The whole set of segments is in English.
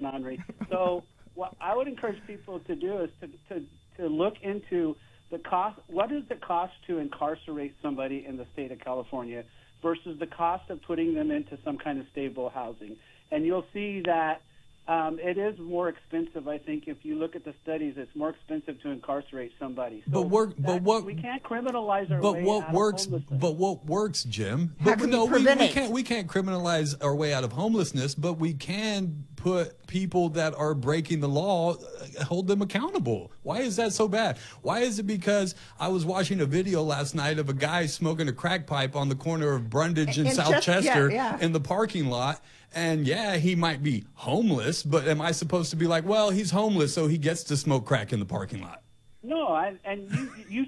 Henry. So what I would encourage people to do is to look into the cost. What is the cost to incarcerate somebody in the state of California versus the cost of putting them into some kind of stable housing? And you'll see that it is more expensive. I think if you look at the studies, it's more expensive to incarcerate somebody. So we can't criminalize our way out of homelessness. But what works, Jim? How can we prevent it? We can't criminalize our way out of homelessness, but we can put people that are breaking the law, hold them accountable. Why is that so bad? Why is it because I was watching a video last night of a guy smoking a crack pipe on the corner of Brundage and South Chester in the parking lot? And yeah, he might be homeless, but am I supposed to be like, well, he's homeless, so he gets to smoke crack in the parking lot? No, you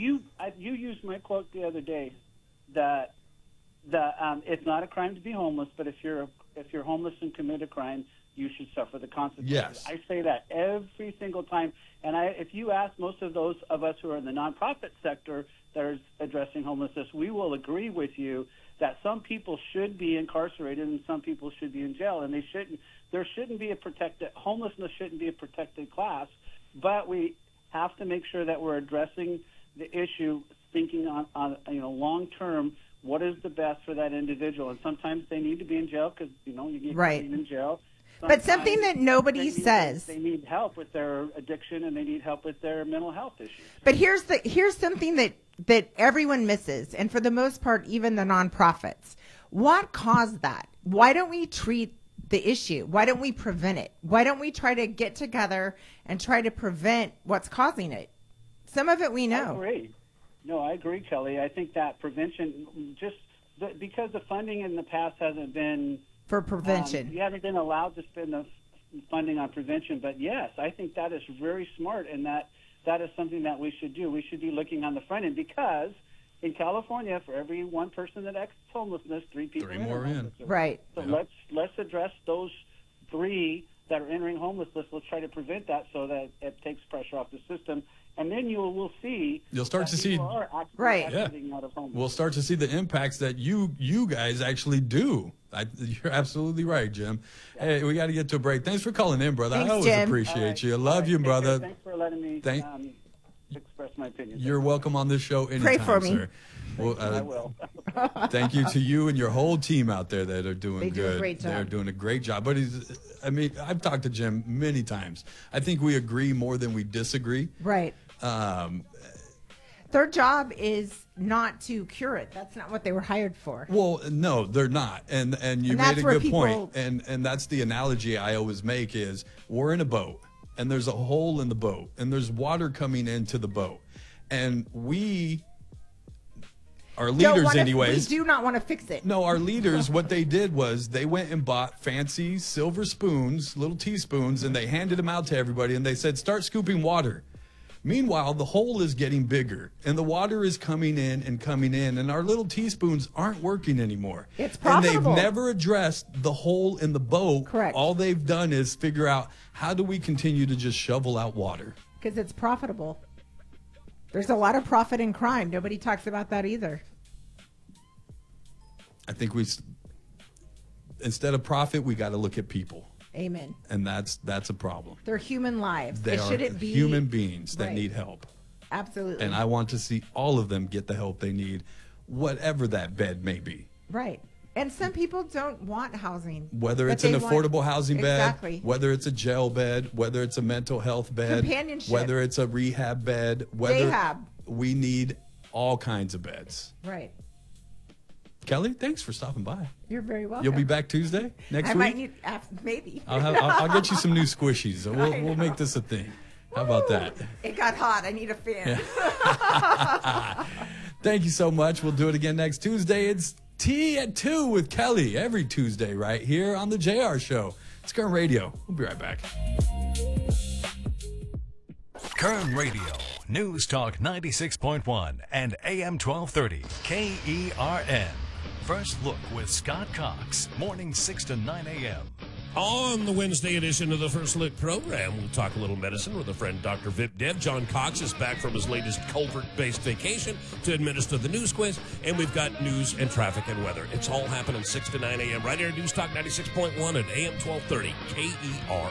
used my quote the other day that it's not a crime to be homeless, but if you're homeless and commit a crime, you should suffer the consequences. Yes. I say that every single time. And if you ask most of those of us who are in the nonprofit sector that are addressing homelessness, we will agree with you that some people should be incarcerated and some people should be in jail, and there shouldn't be homelessness shouldn't be a protected class, but we have to make sure that we're addressing the issue, thinking on long term, what is the best for that individual. And sometimes they need to be in jail because you get clean in jail. But something that nobody says. They need help with their addiction and they need help with their mental health issues. But here's something that everyone misses, and for the most part, even the nonprofits. What caused that? Why don't we treat the issue? Why don't we prevent it? Why don't we try to get together and try to prevent what's causing it? Some of it we know. I agree. No, I agree, Kelly. I think that prevention, because the funding in the past hasn't been for prevention. You haven't been allowed to spend the funding on prevention, but yes, I think that is very smart, and that is something that we should do. We should be looking on the front end because in California, for every one person that exits homelessness, three more in. Right. So let's address those 3 that are entering homelessness. Let's try to prevent that so that it takes pressure off the system. And then you'll start to see out of homelessness. We'll start to see the impacts that you guys actually do. You're absolutely right, Jim. Hey, we got to get to a break. Thanks for calling in, brother. Thanks, I always Jim. appreciate you. I love you, brother. Thanks for letting me express my opinion. You're welcome on this show anytime, Pray for me. sir. Well, I will. Thank you to you and your whole team out there that are doing good. They do a great job. They're doing a great job. But I've talked to Jim many times. I think we agree more than we disagree. Right. Their job is not to cure it. That's not what they were hired for. Well, no, they're not. And you made a good point. And that's the analogy I always make is we're in a boat and there's a hole in the boat and there's water coming into the boat. And our leaders anyways. We do not want to fix it. No, our leaders, what they did was they went and bought fancy silver spoons, little teaspoons, and they handed them out to everybody and they said, start scooping water. Meanwhile, the hole is getting bigger, and the water is coming in, and our little teaspoons aren't working anymore. It's profitable. And they've never addressed the hole in the boat. Correct. All they've done is figure out how do we continue to just shovel out water. Because it's profitable. There's a lot of profit in crime. Nobody talks about that either. I think instead of profit, we got to look at people. Amen. And that's a problem. They're human lives. They are human beings that need help. Absolutely. And I want to see all of them get the help they need, whatever that bed may be. Right. And some people don't want housing. Whether it's an affordable housing bed, whether it's a jail bed, whether it's a mental health bed, companionship, whether it's a rehab bed, we need all kinds of beds. Right. Kelly, thanks for stopping by. You're very welcome. You'll be back Tuesday next week? Might need, maybe. I'll get you some new squishies. We'll make this a thing. How about that? It got hot. I need a fan. Yeah. Thank you so much. We'll do it again next Tuesday. It's Tea at 2 with Kelly every Tuesday right here on the JR Show. It's Kern Radio. We'll be right back. Kern Radio, News Talk 96.1 and AM 1230, KERN. First Look with Scott Cox, morning 6 to 9 a.m. On the Wednesday edition of the First Look program, we'll talk a little medicine with a friend, Dr. Vip Dev. John Cox is back from his latest culvert-based vacation to administer the news quiz, and we've got news and traffic and weather. It's all happening 6 to 9 a.m. right here at News Talk 96.1 and AM 1230, KERN.